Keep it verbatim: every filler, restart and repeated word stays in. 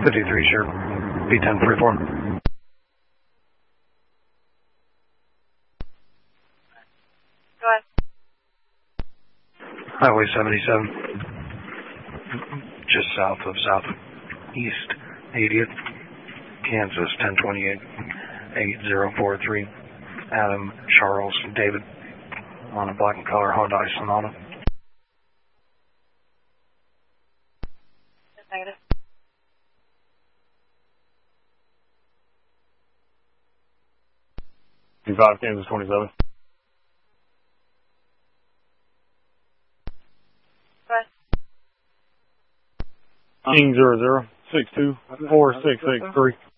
fifty-three, sure. B ten forty-four. Go ahead. Highway seventy-seven. Just south of Southeast eightieth. Kansas ten twenty-eight. eight zero four three. Adam, Charles, David. On a black and color Hyundai Sonata. Negative. five Kansas twenty-seven. Go ahead. King zero zero six two four six eight three.